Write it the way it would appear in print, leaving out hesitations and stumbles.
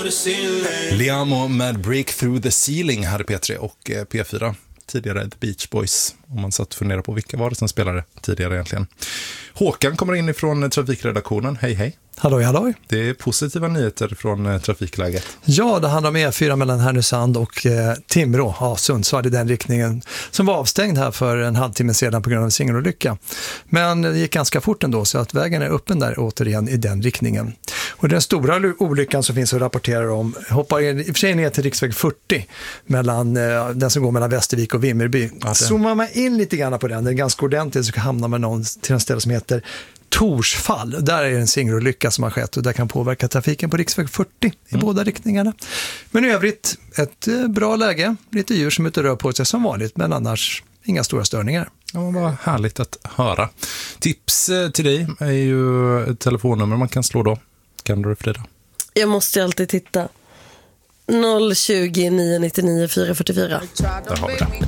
Liamo med Break Through the Ceiling hade P3 och P4. Tidigare The Beach Boys, om man satt och funderar på vilka var det som spelade tidigare egentligen. Håkan kommer in ifrån trafikredaktionen. Hej hej. Halloj, halloj. Det är positiva nyheter från trafikläget. Ja, det handlar om E4 mellan Härnösand och Timrå, ja, Sundsvall i den riktningen, som var avstängd här för en halvtimme sedan på grund av en singelolycka. Men det gick ganska fort ändå, så att vägen är öppen där återigen i den riktningen. Och den stora olyckan som finns att rapportera om hoppar i och för sig ner till riksväg 40, mellan, den som går mellan Västervik och Vimmerby. Zoomar man in lite grann på den är ganska ordentligt, så hamnar man någon till en ställe som heter Torsfall. Där är en singelolycka som har skett och där kan påverka trafiken på riksväg 40 i båda riktningarna. Men i övrigt ett bra läge, lite djur som inte rör på sig som vanligt, men annars inga stora störningar. Ja, vad härligt att höra. Tips till dig är ju ett telefonnummer man kan slå då. Kan du, Frida? Jag måste alltid titta. 020 999 444. Där har vi det.